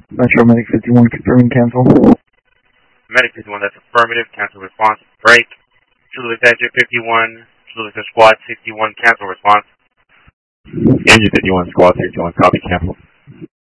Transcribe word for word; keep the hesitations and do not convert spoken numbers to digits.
Metro Medic fifty-one confirming cancel. Medic fifty-one, that's affirmative. Cancel response. Break. True Detective fifty-one. True Detective Squad sixty-one. Cancel response. Engine fifty-one, Squad sixty-one. Copy. Cancel.